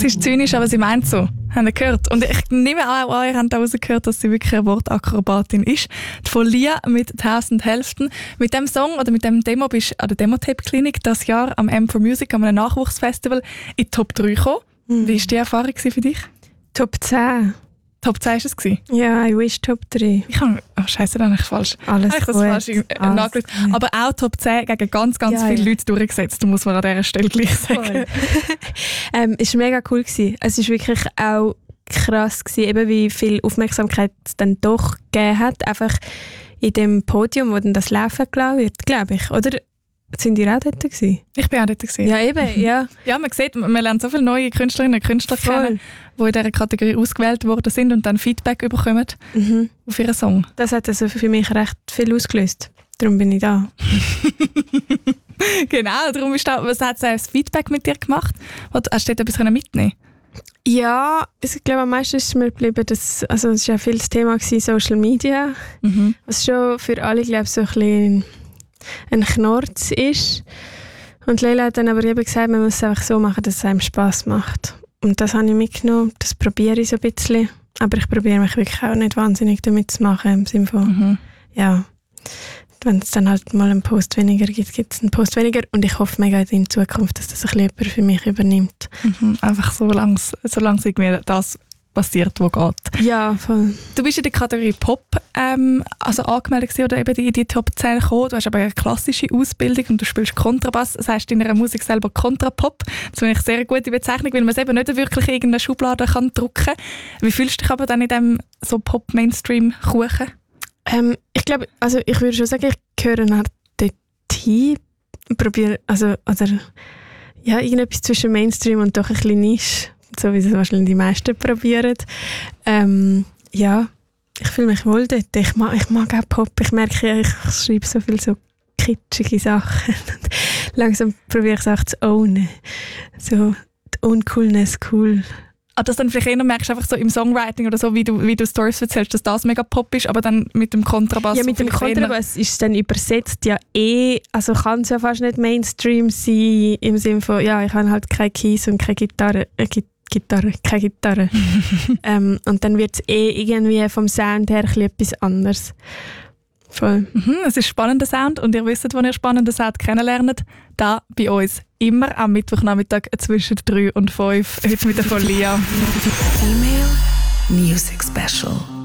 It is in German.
Es ist zynisch, aber sie meint so. Haben ihr gehört? Und ich nehme an, auch ihr habt herausgehört, dass sie wirklich eine Wortakrobatin ist. Die Folia mit 1000 Hälften. Mit dem Song oder mit dem Demo bist du an der Demotape-Klinik das Jahr am M4Music, an einem Nachwuchsfestival, in die Top 3 gekommen. Wie war die Erfahrung für dich? Top 10. Top 10 war es? Ja, I wish Top 3. Ich habe... Oh, Scheiße, dann habe ich falsch. Alles ich gut. das falsch nachgeschaut. Aber auch Top 10 gegen ganz viele Leute durchgesetzt, muss man an dieser Stelle gleich sagen. Es war mega cool gewesen. Es war wirklich auch krass gewesen, eben wie viel Aufmerksamkeit es dann doch gegeben hat. Einfach in dem Podium, wo dann das Laufen gelassen wird, glaube ich. Oder sind die auch dort gewesen? Ich bin auch dort gewesen. Ja, eben, ja. Ja, man sieht, man lernt so viele neue Künstlerinnen und Künstler kennen, die in dieser Kategorie ausgewählt worden sind und dann Feedback bekommen auf ihren Song. Das hat also für mich recht viel ausgelöst. Darum bin ich da. Genau, darum ist da, was hat das Feedback mit dir gemacht? Hast du dort etwas mitnehmen? Ja, ich glaube, am meisten ist mir geblieben, dass, also es war ja viel das Thema gewesen, Social Media, was schon für alle, glaube ich, so ein bisschen ein Knorz ist. Und Leila hat dann aber eben gesagt, man muss es einfach so machen, dass es einem Spass macht. Und das habe ich mitgenommen, das probiere ich so ein bisschen. Aber ich probiere mich wirklich auch nicht wahnsinnig damit zu machen, im Sinne von, ja, wenn es dann halt mal einen Post weniger gibt, gibt es einen Post weniger. Und ich hoffe mega in Zukunft, dass das ein bisschen jemand für mich übernimmt. Einfach solange irgendwie das passiert, wo geht. Ja, voll. Du bist in der Kategorie Pop also angemeldet gewesen, oder eben in die Top 10 gekommen. Du hast aber eine klassische Ausbildung und du spielst Kontrabass. Das heisst in deiner Musik selber Kontrapop. Das finde ich eine sehr gute Bezeichnung, weil man es eben nicht wirklich in irgendeine Schublade kann drücken kann. Wie fühlst du dich aber dann in diesem so Pop-Mainstream-Kuchen? Ich glaube, also ich würde schon sagen, ich gehöre nach dort hin. Probiere, also ja, irgendetwas zwischen Mainstream und doch ein bisschen Nische. So wie es wahrscheinlich die meisten probieren. Ja, ich fühle mich wohl dort. Ich mag auch Pop. Ich merke ja, ich schreibe so viel so kitschige Sachen. Langsam probiere ich es auch zu ownen. So die Uncoolness cool. Dass dann vielleicht eher merkst, einfach so im Songwriting oder so, wie du Stories erzählst, dass das mega Pop ist, aber dann mit dem Kontrabass... Ja, mit dem Kontrabass ist es dann übersetzt ja also kann es ja fast nicht Mainstream sein, im Sinne von, ja, ich habe halt keine Keys und keine Gitarre. Keine Gitarre. Und dann wird es irgendwie vom Sound her etwas anderes. Voll. Es ist ein spannender Sound und ihr wisst, wo ihr spannenden Sound kennenlernt, da bei uns immer am Mittwochnachmittag zwischen 3 und 5. Heute mit der Folia. Female Music Special.